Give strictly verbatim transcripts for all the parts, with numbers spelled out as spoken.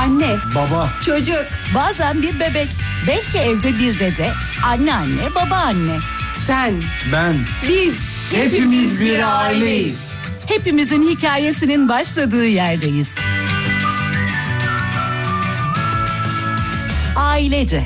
Anne, baba, çocuk, bazen bir bebek, belki evde bir dede, anneanne, babaanne. sen, ben, biz, hepimiz bir aileyiz. Hepimizin hikayesinin başladığı yerdeyiz. Ailece.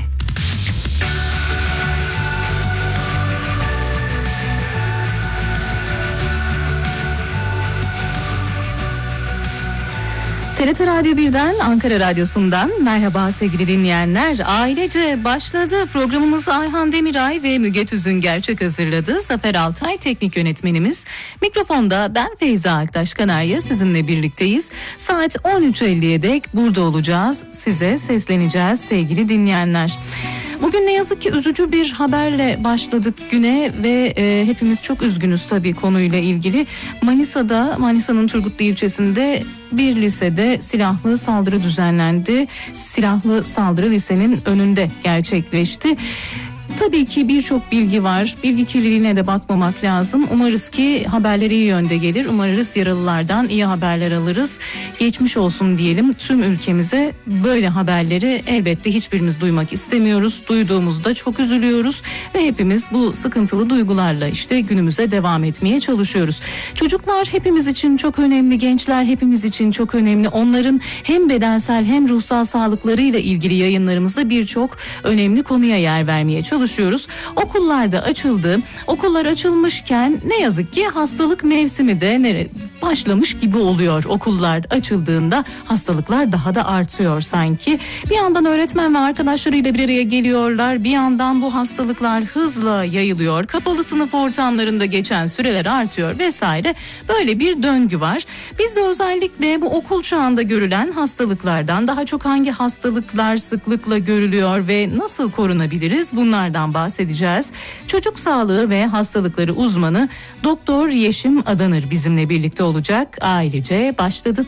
T R T Radyo birden, Ankara Radyosu'ndan merhaba sevgili dinleyenler. Ailece başladı. Programımızı Ayhan Demiray ve Müge Tüzün Gerçek hazırladı. Zafer Altay teknik yönetmenimiz. Mikrofonda ben Feyza Aktaş Kanarya sizinle birlikteyiz. Saat on üç elliye dek burada olacağız. Size sesleneceğiz sevgili dinleyenler. Bugün ne yazık ki üzücü bir haberle başladık güne ve e, hepimiz çok üzgünüz tabii konuyla ilgili. Manisa'da, Manisa'nın Turgutlu ilçesinde bir lisede silahlı saldırı düzenlendi. Silahlı saldırı lisenin önünde gerçekleşti. Tabii ki birçok bilgi var. Bilgi kirliliğine de bakmamak lazım. Umarız ki haberler iyi yönde gelir. Umarız yaralılardan iyi haberler alırız. Geçmiş olsun diyelim tüm ülkemize. Böyle haberleri elbette hiçbirimiz duymak istemiyoruz. Duyduğumuzda çok üzülüyoruz ve hepimiz bu sıkıntılı duygularla işte günümüze devam etmeye çalışıyoruz. Çocuklar hepimiz için çok önemli, gençler hepimiz için çok önemli. Onların hem bedensel hem ruhsal sağlıklarıyla ilgili yayınlarımızda birçok önemli konuya yer vermeye çalışıyoruz. Çalışıyoruz. Okullar da açıldı. Okullar açılmışken ne yazık ki hastalık mevsimi de başlamış gibi oluyor. Okullar açıldığında hastalıklar daha da artıyor sanki. Bir yandan öğretmen ve arkadaşlarıyla bir araya geliyorlar. Bir yandan bu hastalıklar hızla yayılıyor. Kapalı sınıf ortamlarında geçen süreler artıyor vesaire. Böyle bir döngü var. Biz de özellikle bu okul çağında görülen hastalıklardan daha çok hangi hastalıklar sıklıkla görülüyor ve nasıl korunabiliriz? Bunlar bahsedeceğiz. Çocuk sağlığı ve hastalıkları uzmanı Doktor Yeşim Adanır bizimle birlikte olacak. Ailece başladı.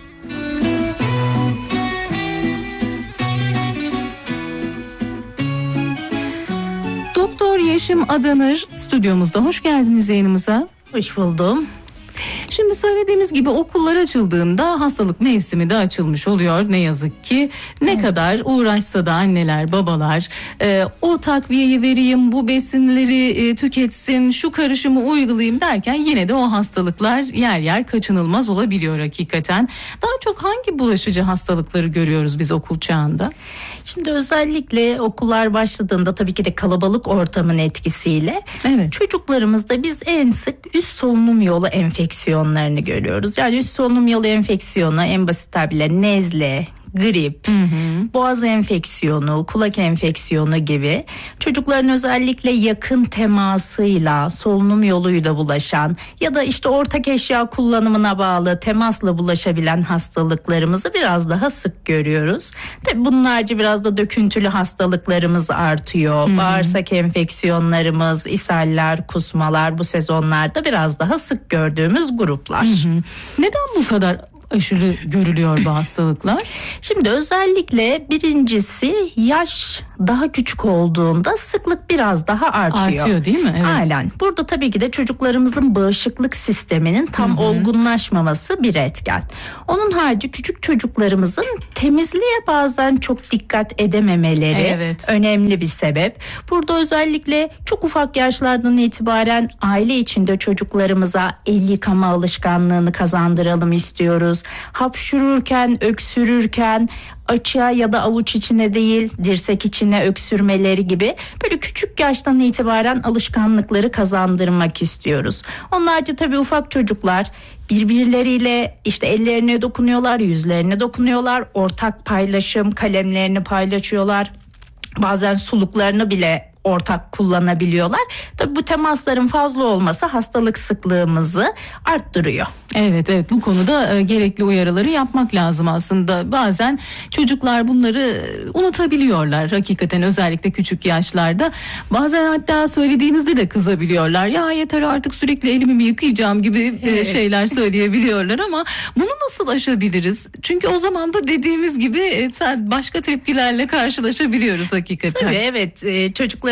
Doktor Yeşim Adanır stüdyomuzda. Hoş geldiniz yayınımıza. Hoş buldum. Şimdi söylediğimiz gibi okullar açıldığında hastalık mevsimi de açılmış oluyor ne yazık ki. Ne evet. kadar uğraşsa da anneler, babalar e, o takviyeyi vereyim, bu besinleri e, tüketsin, şu karışımı uygulayayım derken yine de o hastalıklar yer yer kaçınılmaz olabiliyor hakikaten. Daha çok hangi bulaşıcı hastalıkları görüyoruz biz okul çağında? Şimdi özellikle okullar başladığında tabii ki de kalabalık ortamın etkisiyle evet. çocuklarımızda biz en sık üst solunum yolu enfeksiyonlarını görüyoruz. Yani üst solunum yolu enfeksiyonu en basit tabirle nezle, grip, hı hı. boğaz enfeksiyonu, kulak enfeksiyonu gibi çocukların özellikle yakın temasıyla, solunum yoluyla bulaşan ya da işte ortak eşya kullanımına bağlı temasla bulaşabilen hastalıklarımızı biraz daha sık görüyoruz. Tabii bunlarca biraz da döküntülü hastalıklarımız artıyor. Hı hı. Bağırsak enfeksiyonlarımız, ishaller, kusmalar bu sezonlarda biraz daha sık gördüğümüz gruplar. Hı hı. Neden bu kadar aşırı görülüyor bu hastalıklar? Şimdi özellikle birincisi yaş daha küçük olduğunda sıklık biraz daha artıyor. Artıyor değil mi? Evet. Aynen. Burada tabii ki de çocuklarımızın bağışıklık sisteminin tam Hı-hı. olgunlaşmaması bir etken. Onun harici küçük çocuklarımızın temizliğe bazen çok dikkat edememeleri evet. önemli bir sebep. Burada özellikle çok ufak yaşlardan itibaren aile içinde çocuklarımıza el yıkama alışkanlığını kazandıralım istiyoruz. Hapşururken, öksürürken açığa ya da avuç içine değil dirsek içine öksürmeleri gibi böyle küçük yaştan itibaren alışkanlıkları kazandırmak istiyoruz. Onlarca tabii ufak çocuklar birbirleriyle işte ellerine dokunuyorlar, yüzlerine dokunuyorlar, ortak paylaşım, kalemlerini paylaşıyorlar. Bazen suluklarını bile ortak kullanabiliyorlar. Tabii bu temasların fazla olması hastalık sıklığımızı arttırıyor. Evet evet bu konuda e, gerekli uyarıları yapmak lazım aslında. Bazen çocuklar bunları unutabiliyorlar hakikaten özellikle küçük yaşlarda. Bazen hatta söylediğinizde de kızabiliyorlar. Ya yeter artık sürekli elimi mi yıkayacağım gibi evet. e, şeyler söyleyebiliyorlar ama bunu nasıl aşabiliriz? Çünkü o zaman da dediğimiz gibi e, başka tepkilerle karşılaşabiliyoruz hakikaten. Tabii evet e, çocuklar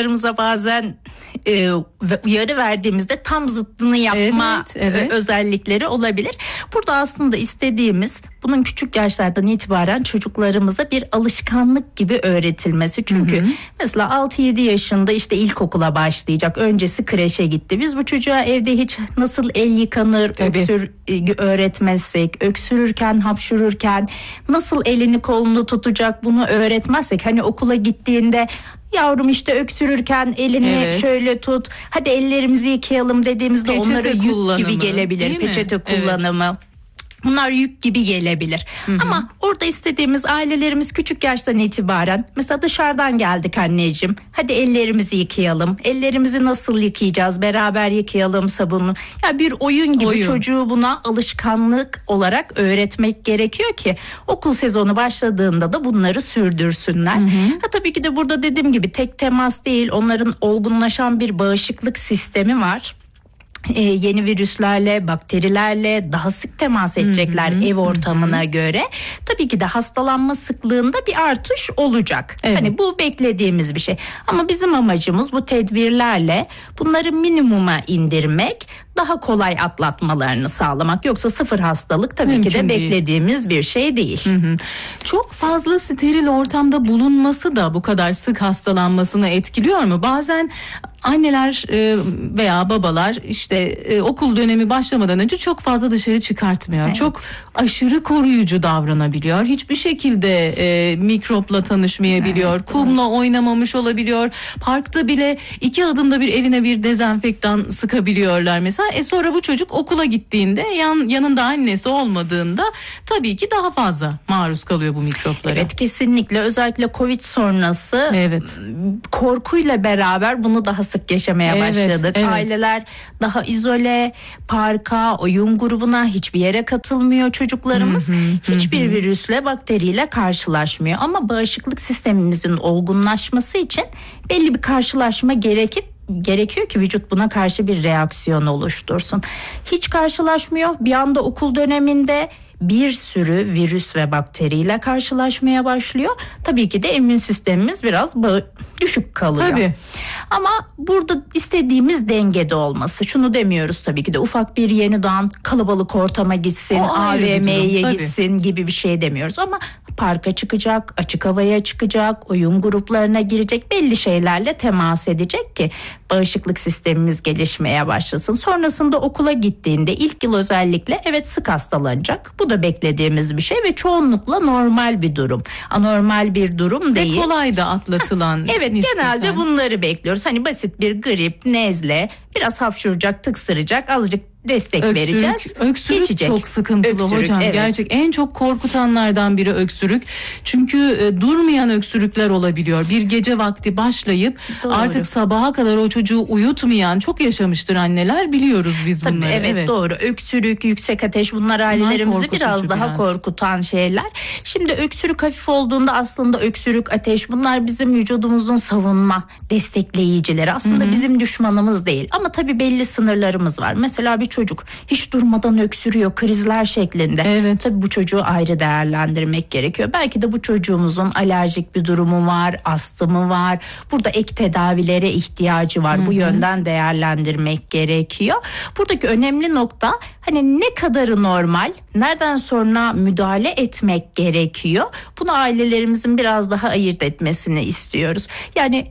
çocuklarımıza bazen e, uyarı verdiğimizde tam zıttını yapma evet, evet. E, özellikleri olabilir. Burada aslında istediğimiz bunun küçük yaşlardan itibaren çocuklarımıza bir alışkanlık gibi öğretilmesi. Çünkü hı hı. mesela altı yedi yaşında işte ilkokula başlayacak. Öncesi kreşe gitti. Biz bu çocuğa evde hiç nasıl el yıkanır, Tabii. öksür öğretmezsek, öksürürken, hapşururken nasıl elini kolunu tutacak bunu öğretmezsek, hani okula gittiğinde yavrum işte öksürürken elini evet. şöyle tut, hadi ellerimizi yıkayalım dediğimizde Peçete onlara yük gibi gelebilir. Peçete kullanımı. Evet. Bunlar yük gibi gelebilir. Hı hı. Ama orada istediğimiz, ailelerimiz küçük yaştan itibaren mesela dışarıdan geldik anneciğim, hadi ellerimizi yıkayalım. Ellerimizi nasıl yıkayacağız? Beraber yıkayalım sabunlu. Ya bir oyun gibi oyun. Çocuğu buna alışkanlık olarak öğretmek gerekiyor ki okul sezonu başladığında da bunları sürdürsünler. Hı hı. Ha, tabii ki de burada dediğim gibi tek temas değil, onların olgunlaşan bir bağışıklık sistemi var. Ee, yeni virüslerle, bakterilerle daha sık temas edecekler, hı hı, ev ortamına hı hı. göre. Tabii ki de hastalanma sıklığında bir artış olacak. Evet. Hani bu beklediğimiz bir şey. Ama bizim amacımız bu tedbirlerle bunları minimuma indirmek, daha kolay atlatmalarını sağlamak. Yoksa sıfır hastalık tabii Mümkün ki de değil. Beklediğimiz bir şey değil. Hı hı. Çok fazla steril ortamda bulunması da bu kadar sık hastalanmasını etkiliyor mu? Bazen anneler veya babalar işte okul dönemi başlamadan önce çok fazla dışarı çıkartmıyor. Evet. Çok aşırı koruyucu davranabiliyor. Hiçbir şekilde e, mikropla tanışmayabiliyor. Evet, kumla evet. oynamamış olabiliyor. Parkta bile iki adımda bir eline bir dezenfektan sıkabiliyorlar mesela. E sonra bu çocuk okula gittiğinde yan, yanında annesi olmadığında tabii ki daha fazla maruz kalıyor bu mikroplara. Evet, kesinlikle. Özellikle Covid sonrası evet. korkuyla beraber bunu daha sık yaşamaya evet, başladık. Evet. Aileler daha izole, parka, oyun grubuna, hiçbir yere katılmıyor çocuklarımız. Hı hı, hiçbir hı. virüsle, bakteriyle karşılaşmıyor. Ama bağışıklık sistemimizin olgunlaşması için belli bir karşılaşma gerekip gerekiyor ki vücut buna karşı bir reaksiyon oluştursun. Hiç karşılaşmıyor. Bir anda okul döneminde bir sürü virüs ve bakteriyle karşılaşmaya başlıyor. Tabii ki de immün sistemimiz biraz ba- düşük kalıyor. Tabii. Ama burada istediğimiz dengede olması. Şunu demiyoruz tabii ki de ufak bir yeni doğan kalabalık ortama gitsin, A V M'ye gitsin gibi bir şey demiyoruz. Ama parka çıkacak, açık havaya çıkacak, oyun gruplarına girecek, belli şeylerle temas edecek ki bağışıklık sistemimiz gelişmeye başlasın. Sonrasında okula gittiğinde ilk yıl özellikle evet sık hastalanacak. Bu da beklediğimiz bir şey ve çoğunlukla normal bir durum. Anormal bir durum değil. Ve kolay da atlatılan. Evet, nispeten. Genelde bunları bekliyoruz. Hani basit bir grip, nezle, biraz hapşuracak, tıksıracak, azıcık destek öksürük, vereceğiz. Öksürük geçecek. Çok sıkıntılı öksürük, hocam. Evet. Gerçek en çok korkutanlardan biri öksürük. Çünkü e, durmayan öksürükler olabiliyor. Bir gece vakti başlayıp Doğru. artık sabaha kadar o çocuğu uyutmayan çok yaşamıştır anneler. Biliyoruz biz Tabii, bunları. Evet, evet doğru. Öksürük, yüksek ateş bunlar ailelerimizi bunlar biraz daha biraz. korkutan şeyler. Şimdi öksürük hafif olduğunda aslında öksürük, ateş bunlar bizim vücudumuzun savunma destekleyicileri. Aslında Hı-hı. bizim düşmanımız değil. Ama tabii belli sınırlarımız var. Mesela bir çocuk hiç durmadan öksürüyor krizler şeklinde. Evet. Tabii bu çocuğu ayrı değerlendirmek gerekiyor. Belki de bu çocuğumuzun alerjik bir durumu var, astımı var. Burada ek tedavilere ihtiyacı var. Hı-hı. Bu yönden değerlendirmek gerekiyor. Buradaki önemli nokta hani ne kadarı normal, nereden sonra müdahale etmek gerekiyor. Bunu ailelerimizin biraz daha ayırt etmesini istiyoruz. Yani